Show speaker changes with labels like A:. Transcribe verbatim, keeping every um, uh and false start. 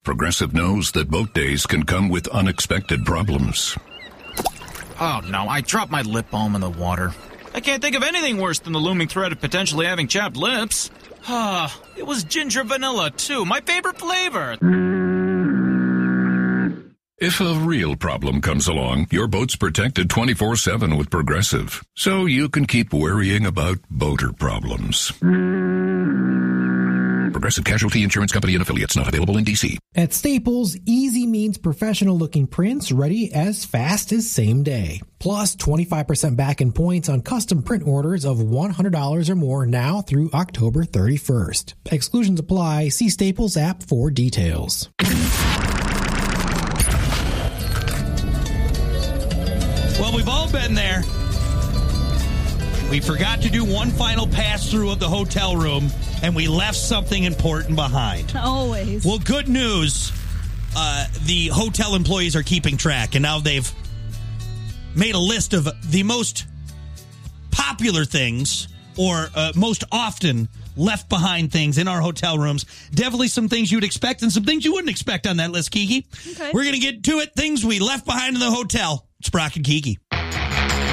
A: Progressive knows that boat days can come with unexpected problems.
B: Oh, no, I dropped my lip balm in the water. I can't think of anything worse than the looming threat of potentially having chapped lips. Ah, it was ginger vanilla, too, my favorite flavor.
A: If a real problem comes along, your boat's protected twenty-four seven with Progressive, so you can keep worrying about boater problems. Progressive Casualty Insurance Company and Affiliates, not available in D C.
C: At Staples, easy means professional-looking prints ready as fast as same day. Plus, twenty-five percent back in points on custom print orders of one hundred dollars or more now through October thirty-first. Exclusions apply. See Staples app for details.
D: Well, we've all been there. We forgot to do one final pass-through of the hotel room, and we left something important behind.
E: Always.
D: Well, good news. Uh, the hotel employees are keeping track, and now they've made a list of the most popular things or uh, most often left behind things in our hotel rooms. Definitely some things you'd expect and some things you wouldn't expect on that list, Kiki.
E: Okay.
D: We're going to get to it. Things we left behind in the hotel. It's Brock and Kiki.